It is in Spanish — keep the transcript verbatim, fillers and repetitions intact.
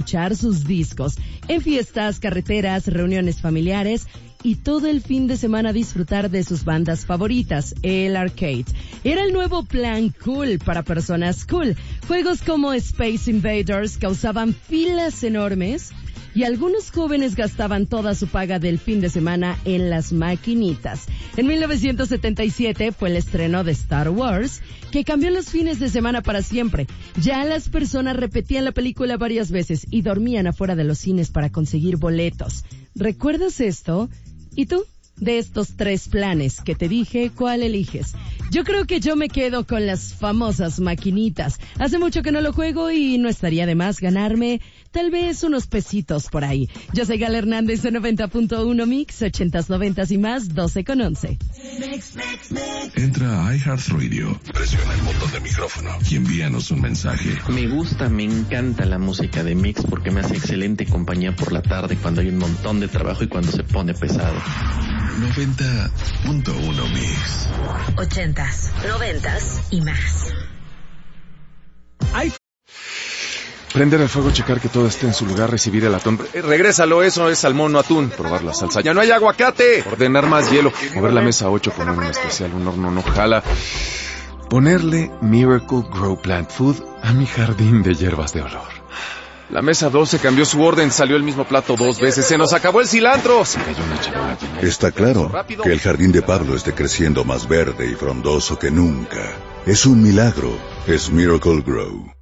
escuchar sus discos en fiestas, carreteras, reuniones familiares y todo el fin de semana disfrutar de sus bandas favoritas, el arcade. Era el nuevo plan cool para personas cool. Juegos como Space Invaders causaban filas enormes y algunos jóvenes gastaban toda su paga del fin de semana en las maquinitas. En mil novecientos setenta y siete fue el estreno de Star Wars, que cambió los fines de semana para siempre. Ya las personas repetían la película varias veces y dormían afuera de los cines para conseguir boletos. ¿Recuerdas esto? ¿Y tú? De estos tres planes que te dije, ¿cuál eliges? Yo creo que yo me quedo con las famosas maquinitas. Hace mucho que no lo juego y no estaría de más ganarme tal vez unos pesitos por ahí. Yo soy Gal Hernández de noventa punto uno Mix, ochentas, noventas y más, doce con once. Entra a iHeartRadio, presiona el botón de micrófono y envíanos un mensaje. Me gusta, me encanta la música de Mix porque me hace excelente compañía por la tarde cuando hay un montón de trabajo y cuando se pone pesado. noventa punto uno Mix. Ochentas, noventas y más. Ay. Prender el fuego, checar que todo esté en su lugar, recibir el atún. Eh, regrésalo, eso es salmón, no atún. Probar la salsa. ¡Ya no hay aguacate! Ordenar más hielo. Mover la mesa ocho, poner un especial, un horno no jala. Ponerle Miracle Grow Plant Food a mi jardín de hierbas de olor. La mesa doce cambió su orden, salió el mismo plato dos veces. ¡Se nos acabó el cilantro! Se cayó una charola. Está claro que el jardín de Pablo esté creciendo más verde y frondoso que nunca. Es un milagro. Es Miracle Grow.